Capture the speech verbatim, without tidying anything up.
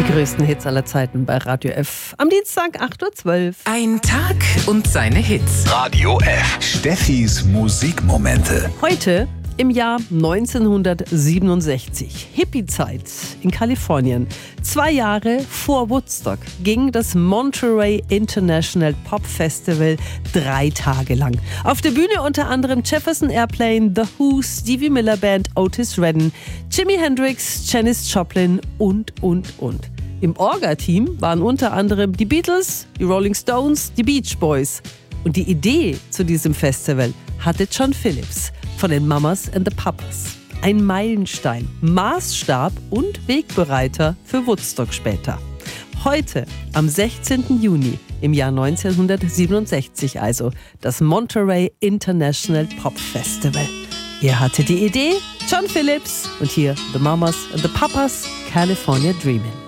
Die größten Hits aller Zeiten bei Radio F. Am Dienstag, acht Uhr zwölf. Ein Tag und seine Hits. Radio F. Steffis Musikmomente. Heute im Jahr neunzehnhundertsiebenundsechzig. Hippie-Zeit in Kalifornien. Zwei Jahre vor Woodstock ging das Monterey International Pop Festival drei Tage lang. Auf der Bühne unter anderem Jefferson Airplane, The Who, Stevie Miller Band, Otis Redding, Jimi Hendrix, Janis Joplin und, und, und. Im Orga-Team waren unter anderem die Beatles, die Rolling Stones, die Beach Boys. Und die Idee zu diesem Festival hatte John Phillips von den Mamas and the Papas. Ein Meilenstein, Maßstab und Wegbereiter für Woodstock später. Heute, am sechzehnten Juni im Jahr neunzehnhundertsiebenundsechzig also, das Monterey International Pop Festival. Wer hatte die Idee? John Phillips und hier The Mamas and the Papas, California Dreamin'.